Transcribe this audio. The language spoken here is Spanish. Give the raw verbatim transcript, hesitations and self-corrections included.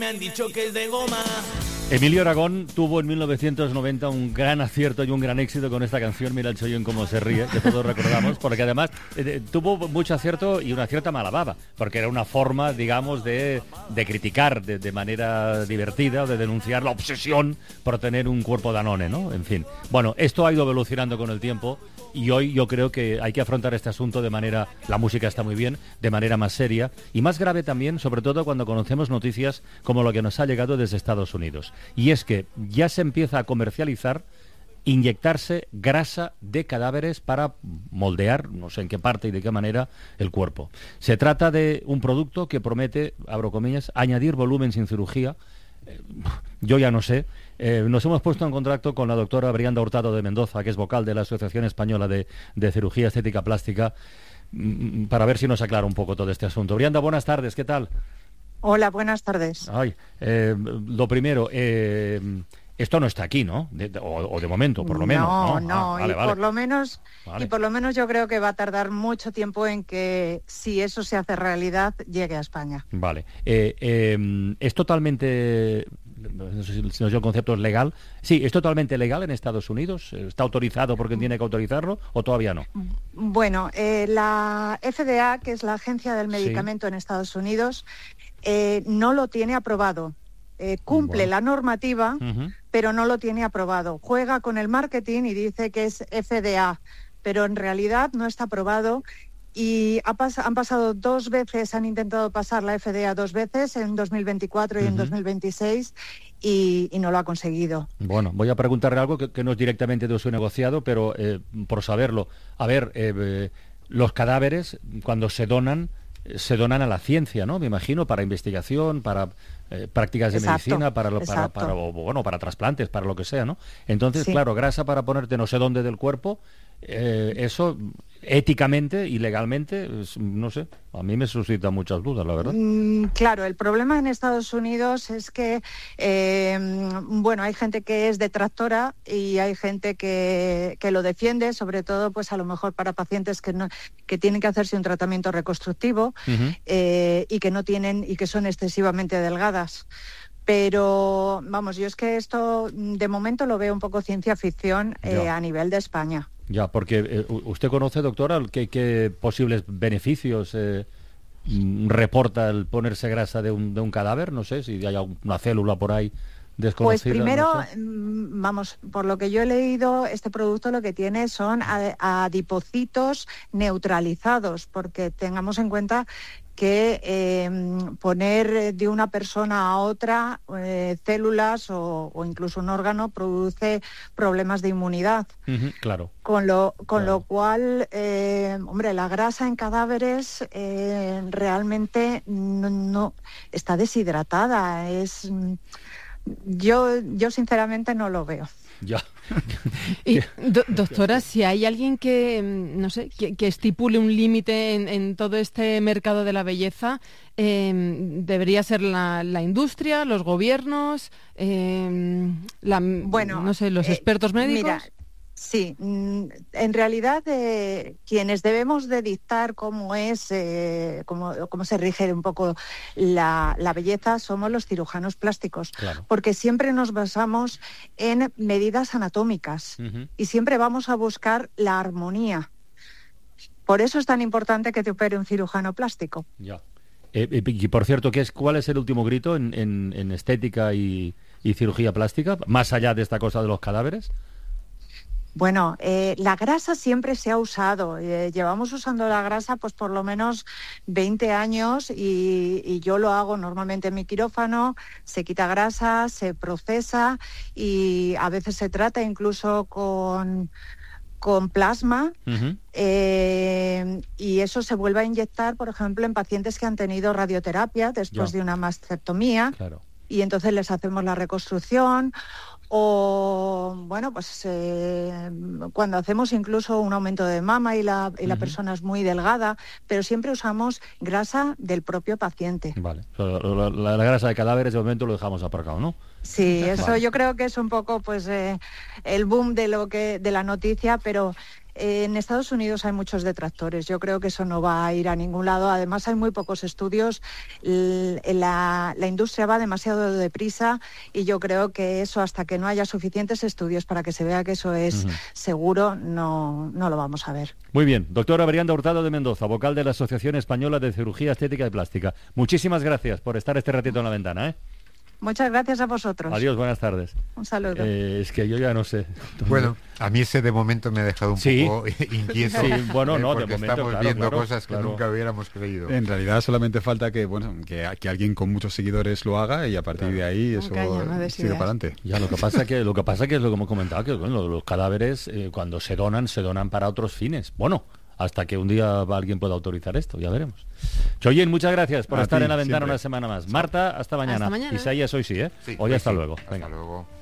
Me han dicho que es de goma. Emilio Aragón tuvo en mil novecientos noventa un gran acierto y un gran éxito con esta canción, Mira el Chollón cómo se ríe, que todos recordamos, porque además eh, tuvo mucho acierto y una cierta mala baba, porque era una forma, digamos, de, de criticar de, de manera divertida o de denunciar la obsesión por tener un cuerpo Danone, ¿no? En fin. Bueno, esto ha ido evolucionando con el tiempo y hoy yo creo que hay que afrontar este asunto de manera, la música está muy bien, de manera más seria y más grave también, sobre todo cuando conocemos noticias como lo que nos ha llegado desde Estados Unidos. Y es que ya se empieza a comercializar inyectarse grasa de cadáveres para moldear, no sé en qué parte y de qué manera, el cuerpo. Se trata de un producto que promete, abro comillas, añadir volumen sin cirugía. Eh, yo ya no sé. Eh, nos hemos puesto en contacto con la doctora Brianda Hurtado de Mendoza, que es vocal de la Asociación Española de, de Cirugía Estética Plástica, mm, para ver si nos aclara un poco todo este asunto. Brianda, buenas tardes, ¿qué tal? Hola, buenas tardes. Ay, eh, lo primero, eh, esto no está aquí, ¿no? De, o, o de momento, por lo menos. No, no, no, ah, vale, y vale. por lo menos, Vale. y por lo menos yo creo que va a tardar mucho tiempo en que, si eso se hace realidad, llegue a España. Vale. Eh, eh, es totalmente, no sé si no sé si el concepto es legal. Sí, es totalmente legal en Estados Unidos. ¿Está autorizado porque tiene que autorizarlo o todavía no? Bueno, eh, la F D A, que es la Agencia del Medicamento Sí. en Estados Unidos, eh, no lo tiene aprobado. Eh, cumple Bueno. la normativa, Uh-huh. pero no lo tiene aprobado. Juega con el marketing y dice que es F D A, pero en realidad no está aprobado. Y ha pas- han pasado dos veces, han intentado pasar la F D A dos veces, en dos mil veinticuatro y Uh-huh. en dos mil veintiséis, y, y no lo ha conseguido. Bueno, voy a preguntarle algo que, que no es directamente de su negociado, pero eh, por saberlo. A ver, eh, eh, los cadáveres, cuando se donan, eh, se donan a la ciencia, ¿no? Me imagino, para investigación, para eh, prácticas de Exacto, medicina, para, lo, para, exacto. para, o, bueno, para trasplantes, para lo que sea, ¿no? Entonces, Sí. claro, grasa para ponerte no sé dónde del cuerpo, eh, eso éticamente y legalmente, es, no sé, a mí me suscita muchas dudas, la verdad. Mm, claro, el problema en Estados Unidos es que, eh, bueno, hay gente que es detractora y hay gente que, que lo defiende, sobre todo, pues a lo mejor para pacientes que no, que tienen que hacerse un tratamiento reconstructivo Uh-huh. eh, y que no tienen y que son excesivamente delgadas. Pero, vamos, yo es que esto de momento lo veo un poco ciencia ficción eh, Ya. a nivel de España. Ya, porque eh, usted conoce, doctora, qué, qué posibles beneficios eh, mm, reporta el ponerse grasa de un, de un cadáver, no sé, si hay alguna célula por ahí desconocida. Pues primero, no sé. mm, vamos, por lo que yo he leído, este producto lo que tiene son a- adipocitos neutralizados, porque tengamos en cuenta que eh, poner de una persona a otra eh, células o, o incluso un órgano produce problemas de inmunidad. Ujú, claro. Con lo, con Claro. lo cual, eh, hombre, la grasa en cadáveres eh, realmente no, no está deshidratada. Es, mm, yo, yo sinceramente no lo veo. Ya. Y, do- doctora, si hay alguien que, mm, no sé, que, que estipule un límite en, en todo este mercado de la belleza, eh, debería ser la, la industria, los gobiernos, eh, la, Bueno, no sé, los eh, expertos médicos. Mira, sí, mm, en realidad eh, quienes debemos de dictar cómo es, eh, cómo, cómo se rige un poco la, la belleza somos los cirujanos plásticos, Claro. porque siempre nos basamos en medidas anatómicas Ujú. y siempre vamos a buscar la armonía. Por eso es tan importante que te opere un cirujano plástico. Ya. Eh, eh, y por cierto, ¿qué es, ¿cuál es el último grito en, en, en estética y, y cirugía plástica, más allá de esta cosa de los cadáveres? Bueno, eh, la grasa siempre se ha usado. Eh, llevamos usando la grasa pues por lo menos veinte años y, y yo lo hago normalmente en mi quirófano. Se quita grasa, se procesa y a veces se trata incluso con, con plasma. Ujú. Eh, y eso se vuelve a inyectar, por ejemplo, en pacientes que han tenido radioterapia después Ya. de una mastectomía. Claro. Y entonces les hacemos la reconstrucción o, bueno, pues eh, cuando hacemos incluso un aumento de mama y la, y la Ujú. persona es muy delgada, pero siempre usamos grasa del propio paciente. Vale. O sea, la, la- la grasa de cadáveres de momento lo dejamos aparcado, ¿no? Sí, eso Vale. yo creo que es un poco pues eh, el boom de lo que de la noticia, pero En Estados Unidos hay muchos detractores, yo creo que eso no va a ir a ningún lado, además hay muy pocos estudios, la, la industria va demasiado deprisa y yo creo que eso, hasta que no haya suficientes estudios para que se vea que eso es uh-huh. seguro, no, no lo vamos a ver. Muy bien, doctora Brianda Hurtado de Mendoza, vocal de la Asociación Española de Cirugía Estética y Plástica. Muchísimas gracias por estar este ratito en la ventana, ¿eh? Muchas gracias a vosotros. Adiós, buenas tardes. Un saludo. Eh, es que yo ya no sé. Bueno, a mí ese de momento me ha dejado un sí. poco inquieto. Sí, bueno, no, porque de momento, estamos claro, viendo claro, cosas que claro. nunca hubiéramos creído. En realidad solamente falta que, bueno, que, que alguien con muchos seguidores lo haga y a partir claro. de ahí eso no sigue para adelante. Ya, lo que pasa que lo que pasa que es lo que hemos comentado, que bueno, los cadáveres eh, cuando se donan, se donan para otros fines. Bueno, hasta que un día alguien pueda autorizar esto, ya veremos. Choyen, muchas gracias por a estar ti, en la ventana siempre. una semana más. Marta, hasta mañana. Hasta mañana. Isaías, hoy sí, ¿eh? Sí, hoy pues hasta sí. luego. Hasta Venga. luego.